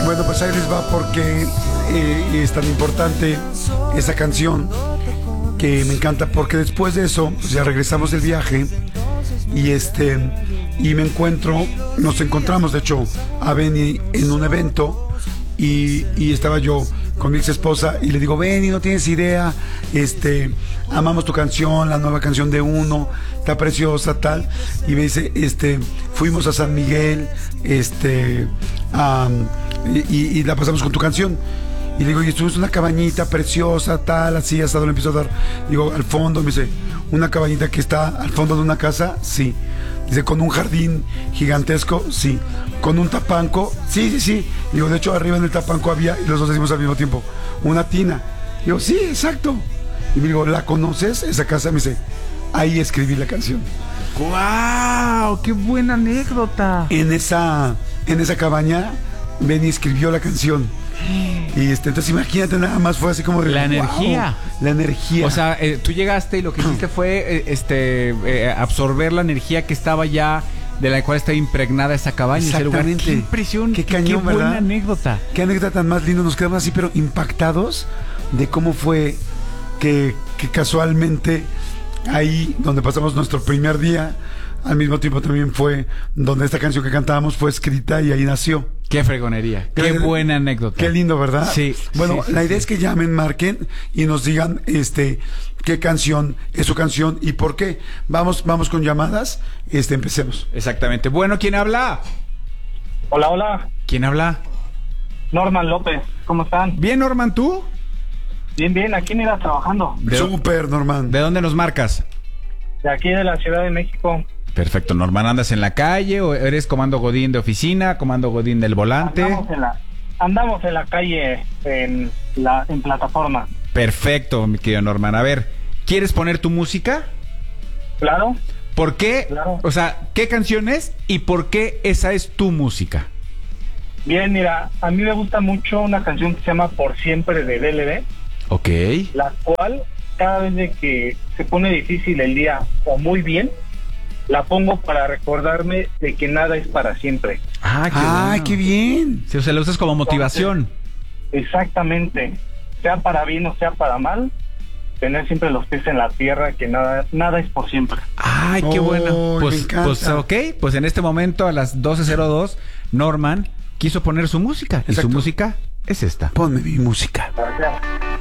Bueno, pues ahí les va porque es tan importante esa canción que me encanta, porque después de eso pues ya regresamos del viaje y nos encontramos de hecho a Benny en un evento y estaba yo con mi ex esposa y le digo: Benny, no tienes idea, amamos tu canción, la nueva canción de Uno, está preciosa, tal. Y me dice, fuimos a San Miguel, y la pasamos con tu canción. Y le digo: y estuvimos en una cabañita preciosa, tal, así, hasta donde empiezo a dar. Digo, al fondo, me dice: ¿una cabañita que está al fondo de una casa? Sí. Dice: ¿con un jardín gigantesco? Sí. ¿Con un tapanco? Sí, sí, sí. Digo, de hecho, arriba en el tapanco había, y los dos decimos al mismo tiempo, una tina. Digo: sí, exacto. Y me digo: ¿la conoces, esa casa? Me dice: ahí escribí la canción. ¡Guau! ¡Qué buena anécdota! En esa cabaña, Benny escribió la canción. Y entonces imagínate, nada más fue así como de la energía. Wow, la energía. O sea, tú llegaste y lo que hiciste fue absorber la energía que estaba ya, de la cual estaba impregnada esa cabaña, ese lugar. Qué impresión, qué cañón, qué ¿verdad? buena anécdota. Qué anécdota tan más linda. Nos quedamos así, pero impactados de cómo fue que casualmente ahí donde pasamos nuestro primer día, al mismo tiempo también fue donde esta canción que cantábamos fue escrita y ahí nació. Qué fregonería, qué buena anécdota. Qué lindo, ¿verdad? Sí. Bueno, sí, la idea es que llamen, marquen y nos digan qué canción es su canción y por qué. Vamos con llamadas. Empecemos. Exactamente. Bueno, ¿quién habla? Hola, hola. ¿Quién habla? Norman López, ¿cómo están? Bien, Norman, ¿tú? Bien, bien, aquí mira, trabajando. Súper, Norman. ¿De dónde nos marcas? De aquí de la Ciudad de México. Perfecto, Norman. ¿Andas en la calle o eres comando Godín de oficina, comando Godín del volante? Andamos en la calle, en plataforma. Perfecto, mi querido Norman. A ver, ¿quieres poner tu música? Claro. ¿Por qué? Claro. O sea, ¿qué canción es y por qué esa es tu música? Bien, mira, a mí me gusta mucho una canción que se llama Por Siempre de DLD. Ok. La cual, cada vez de que se pone difícil el día o muy bien, la pongo para recordarme de que nada es para siempre. Bueno. Qué bien. Sí, o sea, la usas como motivación. Entonces, exactamente. Sea para bien o sea para mal, tener siempre los pies en la tierra, que nada es por siempre. Ay, qué bueno. Me encanta. Pues en este momento a las 12:02, Norman quiso poner su música. Exacto. Y su música es esta. Ponme mi música. Gracias.